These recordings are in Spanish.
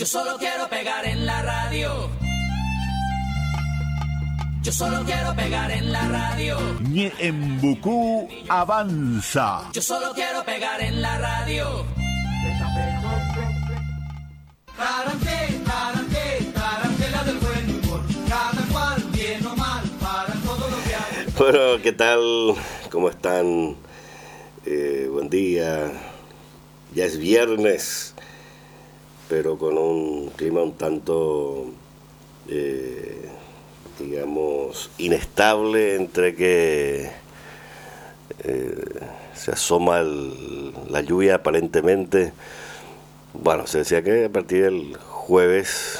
Yo solo quiero pegar en la radio. Yo solo quiero pegar en la radio. Ñembucú avanza. Yo solo quiero pegar en la radio. Tarantela del buen humor. Cada cual, bien o mal, para todo lo que hago. Bueno, ¿qué tal? ¿Cómo están? Buen día. Ya es viernes, pero con un clima un tanto, digamos, inestable, entre que se asoma la lluvia aparentemente. Bueno, se decía que a partir del jueves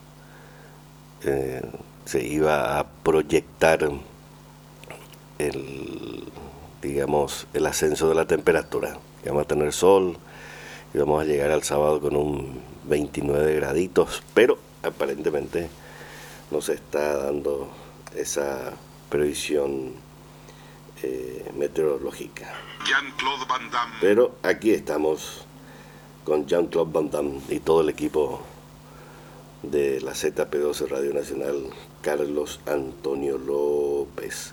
se iba a proyectar el ascenso de la temperatura. Que vamos a tener sol y vamos a llegar al sábado con un 29 graditos, pero aparentemente no se está dando esa previsión meteorológica. Jean-Claude Van Damme. Pero aquí estamos con Jean-Claude Van Damme y todo el equipo de la ZP12 Radio Nacional, Carlos Antonio López.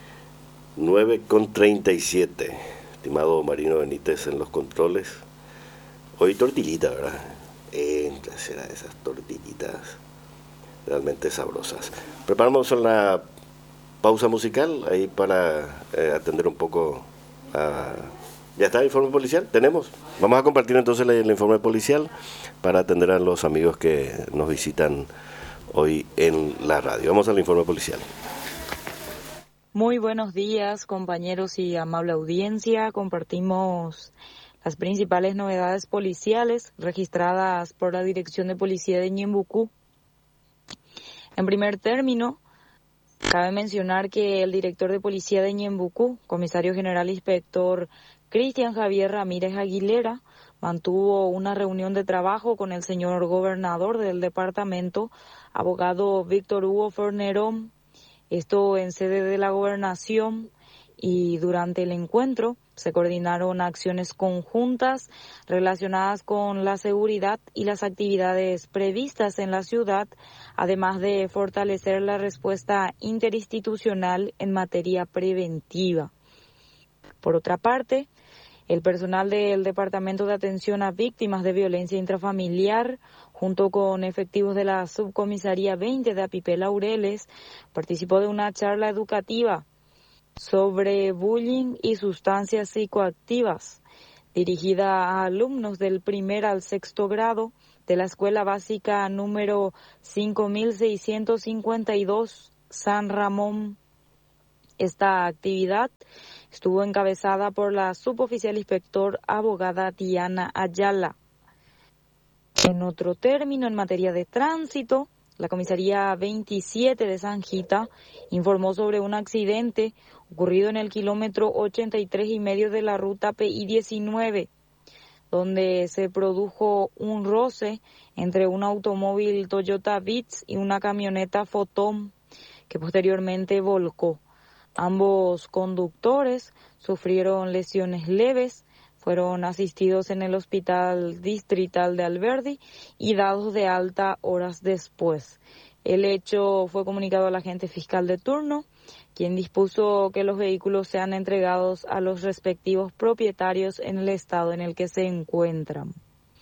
9:37, estimado Marino Benítez en los controles. Hoy tortillita, ¿verdad? Será esas tortillitas realmente sabrosas. Preparamos una pausa musical ahí para atender un poco a... ¿Ya está el informe policial? ¿Tenemos? Vamos a compartir entonces el informe policial para atender a los amigos que nos visitan hoy en la radio. Vamos al informe policial. Muy buenos días, compañeros y amable audiencia. Compartimos las principales novedades policiales registradas por la Dirección de Policía de Ñembucú. En primer término, cabe mencionar que el director de Policía de Ñembucú, comisario general inspector Cristian Javier Ramírez Aguilera, mantuvo una reunión de trabajo con el señor gobernador del departamento, abogado Víctor Hugo Fornerón, esto en sede de la gobernación, y durante el encuentro se coordinaron acciones conjuntas relacionadas con la seguridad y las actividades previstas en la ciudad, además de fortalecer la respuesta interinstitucional en materia preventiva. Por otra parte, el personal del Departamento de Atención a Víctimas de Violencia Intrafamiliar, junto con efectivos de la Subcomisaría 20 de Apipé Laureles, participó de una charla educativa sobre bullying y sustancias psicoactivas, dirigida a alumnos del primer al sexto grado de la Escuela Básica número 5652 San Ramón. Esta actividad estuvo encabezada por la suboficial inspector abogada Diana Ayala. En otro término, en materia de tránsito, la comisaría 27 de San Gita informó sobre un accidente ocurrido en el kilómetro 83,5 de la ruta PI 19, donde se produjo un roce entre un automóvil Toyota Vitz y una camioneta Fotom, que posteriormente volcó. Ambos conductores sufrieron lesiones leves, fueron asistidos en el Hospital Distrital de Alberdi y dados de alta horas después. El hecho fue comunicado al agente fiscal de turno, quien dispuso que los vehículos sean entregados a los respectivos propietarios en el estado en el que se encuentran.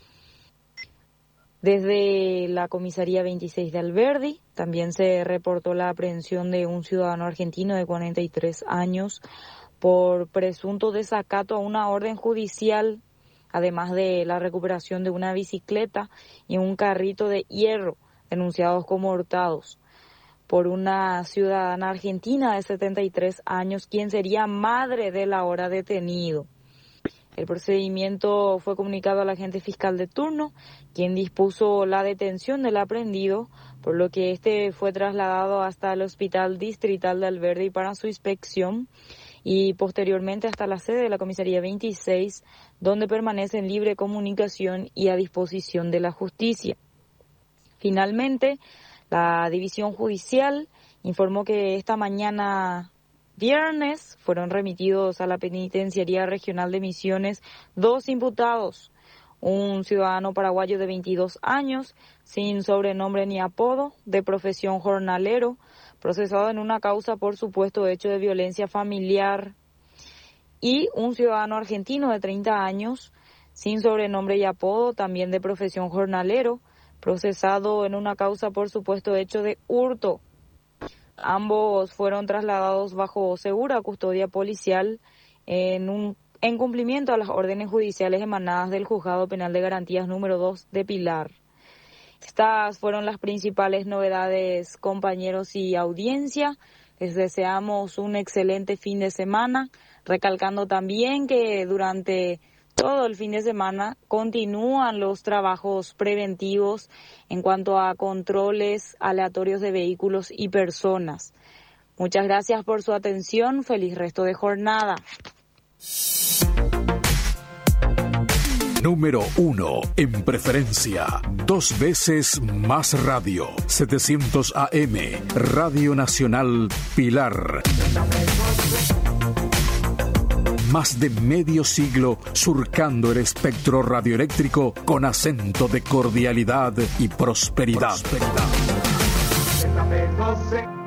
Desde la comisaría 26 de Alberdi también se reportó la aprehensión de un ciudadano argentino de 43 años por presunto desacato a una orden judicial, además de la recuperación de una bicicleta y un carrito de hierro denunciados como hurtados por una ciudadana argentina de 73 años, quien sería madre del ahora detenido. El procedimiento fue comunicado al agente fiscal de turno, quien dispuso la detención del aprehendido, por lo que este fue trasladado hasta el Hospital Distrital de Alberdi para su inspección y posteriormente hasta la sede de la comisaría 26, donde permanece en libre comunicación y a disposición de la justicia. Finalmente, la división judicial informó que esta mañana viernes fueron remitidos a la Penitenciaría Regional de Misiones 2 imputados, un ciudadano paraguayo de 22 años, sin sobrenombre ni apodo, de profesión jornalero, procesado en una causa por supuesto hecho de violencia familiar, y un ciudadano argentino de 30 años, sin sobrenombre y apodo, también de profesión jornalero, procesado en una causa por supuesto hecho de hurto. Ambos fueron trasladados bajo segura custodia policial en cumplimiento a las órdenes judiciales emanadas del Juzgado Penal de Garantías número 2 de Pilar. Estas fueron las principales novedades, compañeros y audiencia. Les deseamos un excelente fin de semana, recalcando también que durante todo el fin de semana continúan los trabajos preventivos en cuanto a controles aleatorios de vehículos y personas. Muchas gracias por su atención. Feliz resto de jornada. Número 1 en preferencia. 2 veces más radio. 700 AM. Radio Nacional Pilar. Más de medio siglo surcando el espectro radioeléctrico con acento de cordialidad y prosperidad.